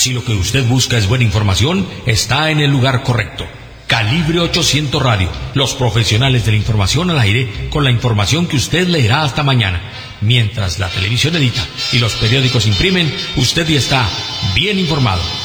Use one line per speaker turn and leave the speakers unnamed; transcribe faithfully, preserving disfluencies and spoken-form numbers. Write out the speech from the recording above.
Si lo que usted busca es buena información, está en el lugar correcto. Calibre ochocientos Radio, los profesionales de la información al aire, con la información que usted leerá hasta mañana. Mientras la televisión edita y los periódicos imprimen, usted ya está bien informado.